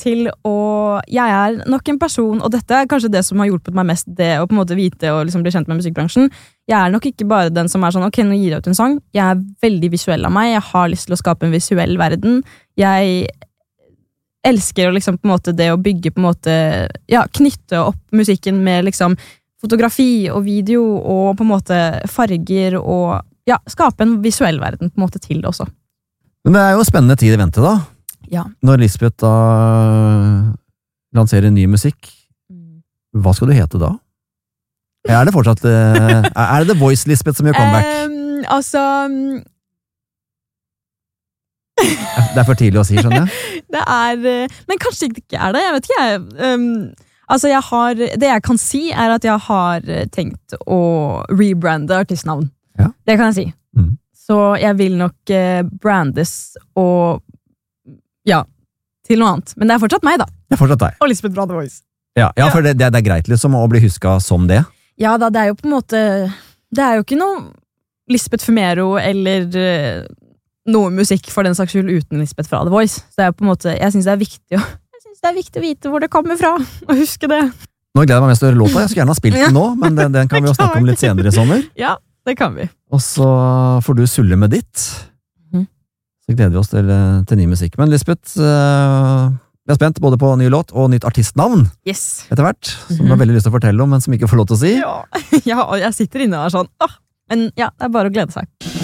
til å... Jeg nok en person, og dette kanskje det som har hjulpet meg mest, det å på en måte vite og liksom bli kjent med musikkbransjen. Jeg nok ikke bare den som sånn, ok, nå gir jeg ut en sang. Jeg veldig visuell av meg, jeg har lyst til å skape en visuell verden. Jeg elsker å liksom på en måte det å bygge på en måte, knytte opp musikken med liksom fotografi og video og på en måte farger og skape en visuell verden på en måte til det også. Men det jo spennende tid i vente da. Ja. Når Lisbeth da lanserer ny musikk, hva skal du hete da? Det fortsatt det The Voice Lisbeth som gjør comeback? Det for tidlig å si, skjønner jeg? Det men kanskje ikke det, jeg vet ikke. Det jeg kan si at jeg har tenkt å rebrande artistnavn. Ja. Det kan jeg si. Så jeg vil nok brandes og til noe annet. Men det fortsatt meg da. Det fortsatt deg. Og Lisbeth fra The Voice. Ja, for det greit liksom å bli husket som det. Ja da, det jo på en måte, det jo ikke noe Lisbeth Fumero eller noe musikk for den saks skyld uten Lisbeth fra The Voice. Så det på en måte, jeg synes det viktig å vite hvor det kommer fra, og huske det. Nå gleder jeg meg mest til å høre låta. Jeg skulle gjerne ha spilt den nå, men den kan vi jo snakke om litt senere i sommer. Ja, det kan vi. Og så får du sulle med ditt. Så gleder vi oss til ny musikk. Men Lisbeth, vi spent både på ny låt og nytt artistnavn etter hvert, som du har veldig lyst til å fortelle om, men som ikke får lov til å si. Ja, og jeg sitter inne og sånn, men det bare å glede seg.